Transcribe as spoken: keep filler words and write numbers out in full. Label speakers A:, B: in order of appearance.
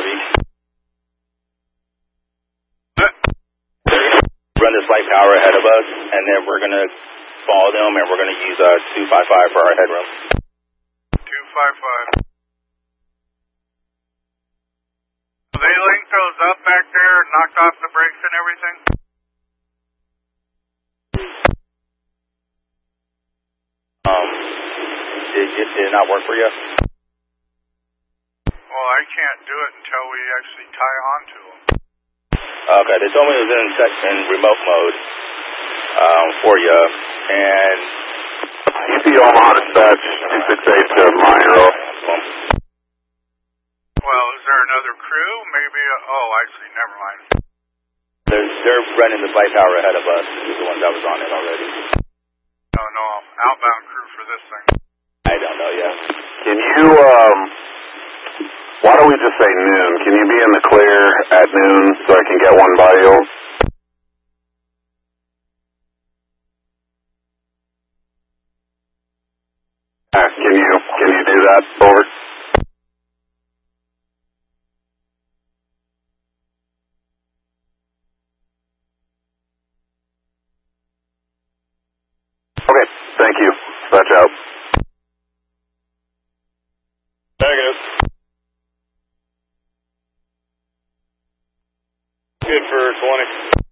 A: heavy. Run this light power ahead of us, and then we're going to follow them, and we're going to use uh, two five five for our headroom.
B: two five five. They linked those up back there, knocked off the brakes and everything?
A: Um, it, it did not work for you?
B: Well, I can't do it until we actually tie onto them.
A: Okay, they told me it was in, check, in remote mode um, for you, and...
C: E P Omaha dispatch, two six eight to Minero.
B: Well, is there another crew? Maybe, uh, oh, actually, never mind.
A: They're, they're running the light power ahead of us. He's the one that was on it already.
B: No, no, outbound crew for this thing.
A: I don't know yet.
C: Can you, um, why don't we just say noon? Can you be in the clear at noon so I can get one by you? Uh, can you, can you do that, over? Okay, thank you. Dispatch out.
A: Negative. Good for twenty.